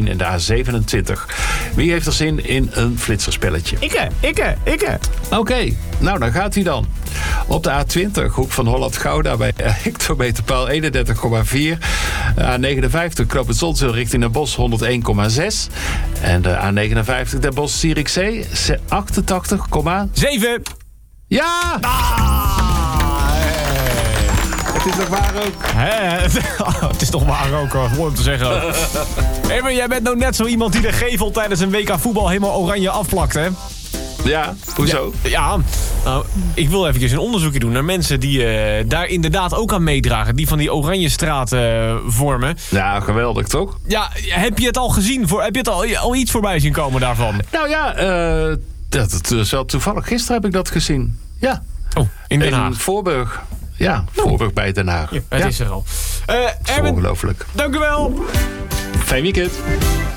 A10 en de A27. Wie heeft er zin in een flitserspelletje? Ikke. Oké, nou dan gaat hij dan. Op de A20, hoek van Holland-Gouda bij hectometerpaal 31,4. A59, Knoop het Zonzeel richting Den Bosch 101,6. En de A59, Den Bosch-Zierikzee 88,7. Ja! Het is toch waar ook? Het is toch waar ook, hoor. Mooi om te zeggen. Hé, maar jij bent nou net zo iemand die de gevel tijdens een WK voetbal helemaal oranje afplakt, hè? Ja, hoezo? Ja, nou, ik wil eventjes een onderzoekje doen naar mensen die daar inderdaad ook aan meedragen. Die van die oranje straat vormen. Ja, geweldig toch? Ja, heb je het al gezien? Heb je het al iets voorbij zien komen daarvan? Nou ja, dat is wel toevallig. Gisteren heb ik dat gezien. Ja. Oh, in Den Haag. In Voorburg. Ja, Voorburg bij Den Haag. Ja, het is er al. Erwin, ongelooflijk. dank u wel. Fijn weekend.